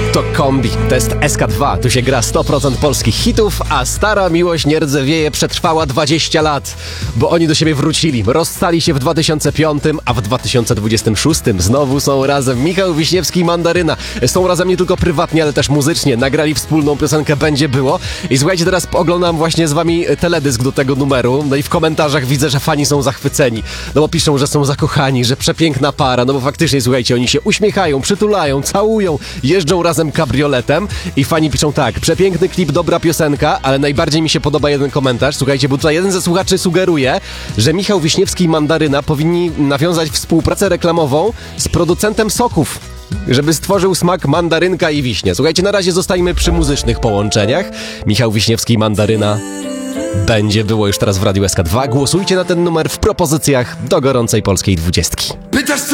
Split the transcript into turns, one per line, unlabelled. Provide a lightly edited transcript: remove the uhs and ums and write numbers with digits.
To kombi, to jest SK2, tu się gra 100% polskich hitów, a stara miłość nie rdzewieje przetrwała 20 lat, bo oni do siebie wrócili, rozstali się w 2005, a w 2026 znowu są razem. Michał Wiśniewski i Mandaryna są razem nie tylko prywatnie, ale też muzycznie, nagrali wspólną piosenkę Będzie Było i słuchajcie, teraz oglądam właśnie z wami teledysk do tego numeru, no i w komentarzach widzę, że fani są zachwyceni, no bo piszą, że są zakochani, że przepiękna para, no bo faktycznie, słuchajcie, oni się uśmiechają, przytulają, całują, jeżdżą razem kabrioletem i fani piszą tak: przepiękny klip, dobra piosenka, ale najbardziej mi się podoba jeden komentarz, słuchajcie, bo tutaj jeden ze słuchaczy sugeruje, że Michał Wiśniewski i Mandaryna powinni nawiązać współpracę reklamową z producentem soków, żeby stworzył smak mandarynka i wiśnie. Słuchajcie, na razie zostajemy przy muzycznych połączeniach. Michał Wiśniewski i Mandaryna. Będzie Było już teraz w Radiu SK2. Głosujcie na ten numer w propozycjach do gorącej polskiej 20.
Pytasz,